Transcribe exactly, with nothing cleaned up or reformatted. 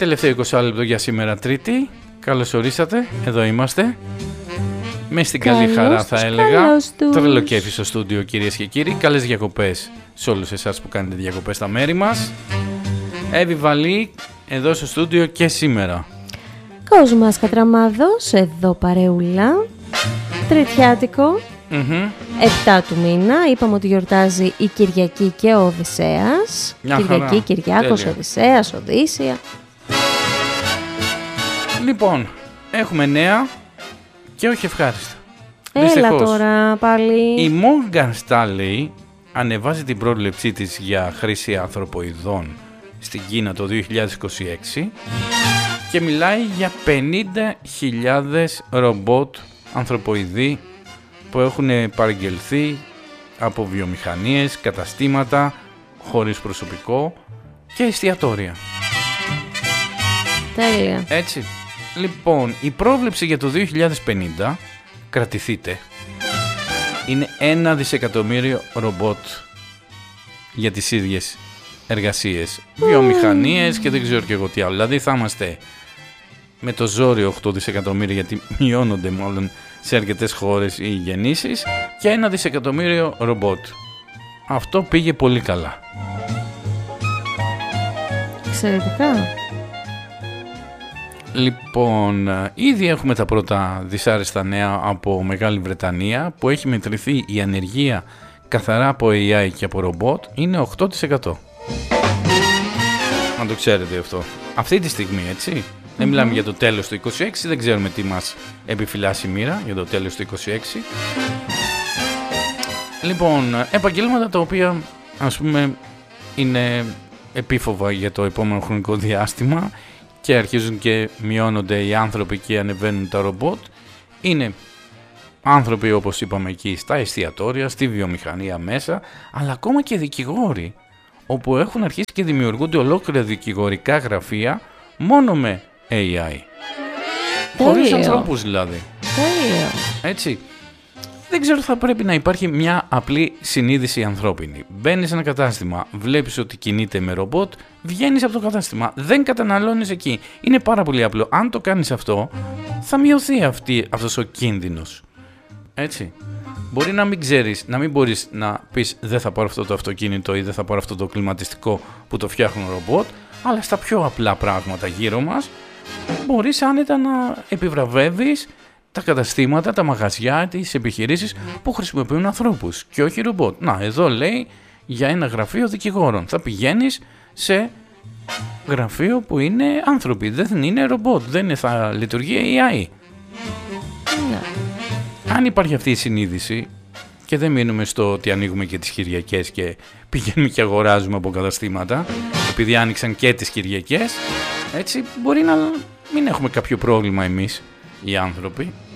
Τελευταίο είκοσι λεπτό για σήμερα Τρίτη. Καλώς ορίσατε, εδώ είμαστε. Με στην καλή καλώς χαρά θα έλεγα. Τρελό κέφι στο στούντιο, κυρίες και κύριοι. Καλές διακοπές σε όλους εσάς που κάνετε διακοπές στα μέρη μας. Εύη Βαλή εδώ στο στούντιο και σήμερα. Κόσμας Κατραμάδος, εδώ παρεούλα. Τριτιάτικο. Mm-hmm. επτά του μήνα. Είπαμε ότι γιορτάζει η Κυριακή και ο Οδυσσέας. Μια Κυριακή, χαρά. Κυριάκος, Τέλεια. Οδυσσέας, Οδύσσια. Λοιπόν, έχουμε νέα και όχι ευχάριστα. Έλα Δυστυχώς. τώρα πάλι. Η Morgan Stanley ανεβάζει την πρόβλεψή της για χρήση ανθρωποειδών στην Κίνα το δύο χιλιάδες είκοσι έξι και μιλάει για πενήντα χιλιάδες ρομπότ ανθρωποειδή που έχουν παραγγελθεί από βιομηχανίες, καταστήματα, χωρίς προσωπικό και εστιατόρια. Τέλεια. Έτσι. Λοιπόν, η πρόβλεψη για το δύο χιλιάδες πενήντα, κρατηθείτε, είναι ένα δισεκατομμύριο ρομπότ για τις ίδιες εργασίες, βιομηχανίες και δεν ξέρω και εγώ τι άλλο. Δηλαδή θα είμαστε με το ζόρι οκτώ δισεκατομμύρια, γιατί μειώνονται μάλλον σε αρκετές χώρες οι γεννήσεις, και ένα δισεκατομμύριο ρομπότ. Αυτό πήγε πολύ καλά. Εξαιρετικά. Λοιπόν, ήδη έχουμε τα πρώτα δυσάρεστα νέα από Μεγάλη Βρετανία, που έχει μετρηθεί η ανεργία καθαρά από έι άι και από ρομπότ είναι οκτώ τοις εκατό. Αν το ξέρετε αυτό. Αυτή τη στιγμή, έτσι. Mm-hmm. Δεν μιλάμε για το τέλος του είκοσι έξι, δεν ξέρουμε τι μας επιφυλάσσει η μοίρα για το τέλος του είκοσι έξι. Λοιπόν, επαγγέλματα τα οποία, ας πούμε, είναι επίφοβα για το επόμενο χρονικό διάστημα και αρχίζουν και μειώνονται οι άνθρωποι και ανεβαίνουν τα ρομπότ, είναι άνθρωποι, όπως είπαμε, εκεί στα εστιατόρια, στη βιομηχανία μέσα, αλλά ακόμα και δικηγόροι, όπου έχουν αρχίσει και δημιουργούνται ολόκληρα δικηγορικά γραφεία μόνο με έι άι. Χωρίς ανθρώπους δηλαδή. Τέλειο. Έτσι. Δεν ξέρω, θα πρέπει να υπάρχει μια απλή συνείδηση ανθρώπινη. Μπαίνεις σε ένα κατάστημα, βλέπεις ότι κινείται με ρομπότ, βγαίνεις από το κατάστημα, δεν καταναλώνεις εκεί. Είναι πάρα πολύ απλό. Αν το κάνεις αυτό, θα μειωθεί αυτή, αυτός ο κίνδυνος. Έτσι. Μπορεί να μην ξέρεις, να μην μπορείς να πεις δεν θα πάρω αυτό το αυτοκίνητο ή δεν θα πάρω αυτό το κλιματιστικό που το φτιάχνουν ρομπότ, αλλά στα πιο απλά πράγματα γύρω μας μπορείς άνετα να επιβραβεύεις τα καταστήματα, τα μαγαζιά, τις επιχειρήσεις που χρησιμοποιούν ανθρώπους και όχι ρομπότ. Να, εδώ λέει για ένα γραφείο δικηγόρων. Θα πηγαίνεις σε γραφείο που είναι άνθρωποι, δεν είναι ρομπότ, δεν θα λειτουργεί έι άι. Ναι. Αν υπάρχει αυτή η συνείδηση και δεν μείνουμε στο ότι ανοίγουμε και τις Κυριακές και πηγαίνουμε και αγοράζουμε από καταστήματα, επειδή άνοιξαν και τις Κυριακές, έτσι μπορεί να μην έχουμε κάποιο πρόβλημα εμείς οι άνθρωποι.